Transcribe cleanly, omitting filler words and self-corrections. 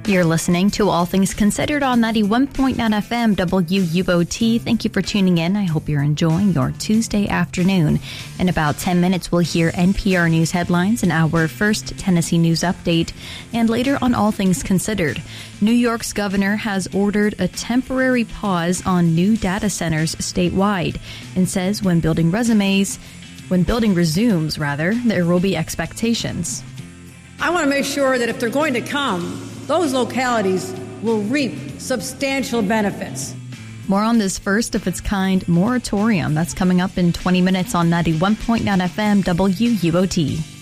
You're listening to All Things Considered on 91.9 FM WUOT. Thank you for tuning in. I hope you're enjoying your Tuesday afternoon. In about 10 minutes, we'll hear NPR News headlines and our first Tennessee News update. And later on All Things Considered, New York's governor has ordered a temporary pause on new data centers statewide and says when building resumes, when building resumes, there will be expectations. I want to make sure that if they're going to come, those localities will reap substantial benefits. More on this first of its kind moratorium. That's coming up in 20 minutes on 91.9 FM WUOT.